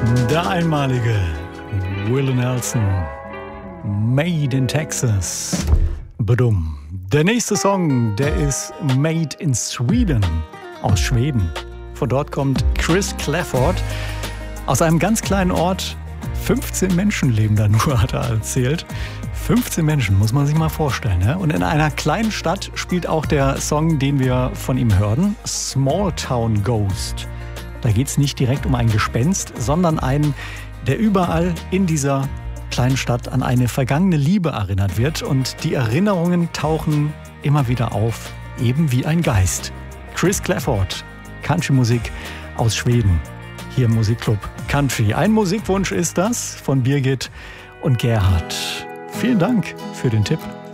Der einmalige Willie Nelson, Made in Texas. Badum. Der nächste Song, der ist Made in Sweden, aus Schweden. Von dort kommt Chris Clafford, aus einem ganz kleinen Ort. 15 Menschen leben da nur, hat er erzählt. 15 Menschen, muss man sich mal vorstellen. Ja? Und in einer kleinen Stadt spielt auch der Song, den wir von ihm hören, Small Town Ghost. Da geht es nicht direkt um ein Gespenst, sondern einen, der überall in dieser kleinen Stadt an eine vergangene Liebe erinnert wird. Und die Erinnerungen tauchen immer wieder auf, eben wie ein Geist. Chris Clafford, Country-Musik aus Schweden, hier im Musikclub Country. Ein Musikwunsch ist das von Birgit und Gerhard. Vielen Dank für den Tipp.